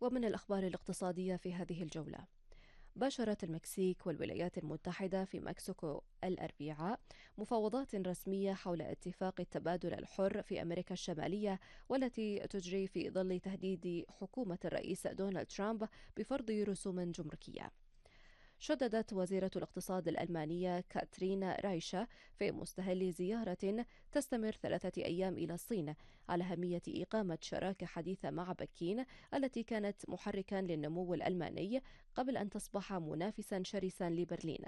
ومن الأخبار الاقتصادية في هذه الجولة، باشرت المكسيك والولايات المتحدة في مكسيكو الأربعاء مفاوضات رسمية حول اتفاق التبادل الحر في أمريكا الشمالية، والتي تجري في ظل تهديد حكومة الرئيس دونالد ترامب بفرض رسوم جمركية. شددت وزيرة الاقتصاد الألمانية كاترين رايشا في مستهل زيارة تستمر 3 أيام إلى الصين على أهمية إقامة شراكة حديثة مع بكين، التي كانت محركا للنمو الألماني قبل أن تصبح منافسا شرسا لبرلين.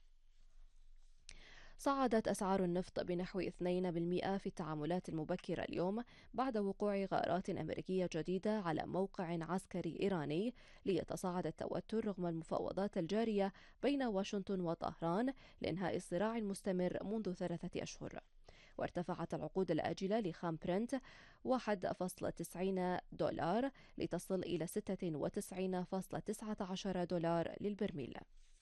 صعدت أسعار النفط بنحو 2% في التعاملات المبكرة اليوم بعد وقوع غارات أمريكية جديدة على موقع عسكري إيراني، ليتصاعد التوتر رغم المفاوضات الجارية بين واشنطن وطهران لإنهاء الصراع المستمر منذ 3 أشهر. وارتفعت العقود الآجلة لخام برنت 1.90 دولار لتصل إلى 96.19 دولار للبرميل.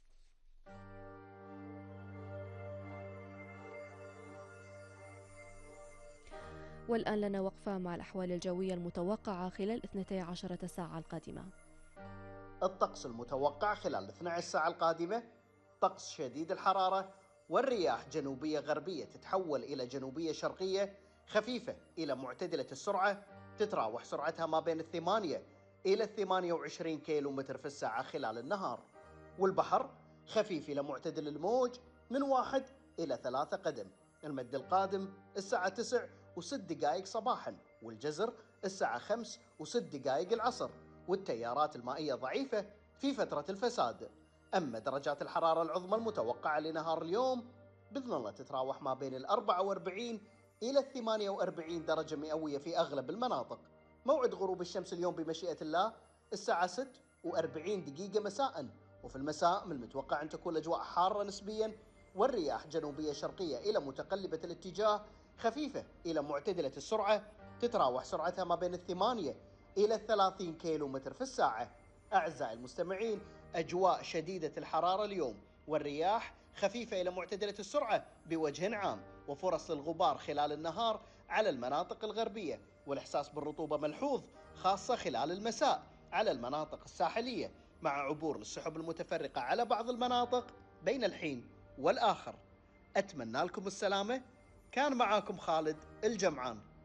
والآن لنا وقفة مع الأحوال الجوية المتوقعة خلال 12 ساعة القادمة. الطقس المتوقع خلال 12 ساعة القادمة: طقس شديد الحرارة والرياح جنوبية غربية تتحول إلى جنوبية شرقية خفيفة إلى معتدلة السرعة، تتراوح سرعتها ما بين 8 إلى 28 كيلومتر في الساعة خلال النهار. والبحر خفيف إلى معتدل الموج من 1 إلى 3 قدم. المد القادم الساعة 9:06 صباحا، والجزر الساعة 5:06 العصر، والتيارات المائية ضعيفة في فترة الفساد. أما درجات الحرارة العظمى المتوقعة لنهار اليوم بإذن الله تتراوح ما بين 44 إلى 48 درجة مئوية في أغلب المناطق. موعد غروب الشمس اليوم بمشيئة الله الساعة 6:40 مساء، وفي المساء من المتوقع أن تكون الأجواء حارة نسبيا، والرياح جنوبية شرقية إلى متقلبة الاتجاه خفيفة إلى معتدلة السرعة، تتراوح سرعتها ما بين 8 إلى 30 كيلومتر في الساعة. أعزائي المستمعين، أجواء شديدة الحرارة اليوم، والرياح خفيفة إلى معتدلة السرعة بوجه عام، وفرص للغبار خلال النهار على المناطق الغربية، والإحساس بالرطوبة ملحوظ خاصة خلال المساء على المناطق الساحلية، مع عبور للسحب المتفرقة على بعض المناطق بين الحين والآخر. أتمنى لكم السلامة. كان معاكم خالد الجمعان.